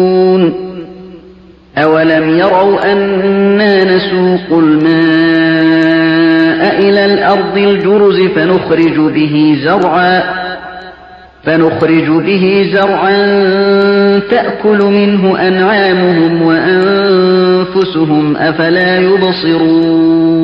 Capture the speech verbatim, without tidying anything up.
أَوَلَمْ يَرَوْا أَنَّا نَسُوقُ الْمَاءَ إِلَى الْأَرْضِ الْجُرُزِ فَنُخْرِجُ بِهِ زَرْعًا فَنُخْرِجُ بِهِ زَرْعًا تَأْكُلُ مِنْهُ أَنْعَامُهُمْ وَأَنْفُسُهُمْ ۖ أَفَلَا يُبْصِرُونَ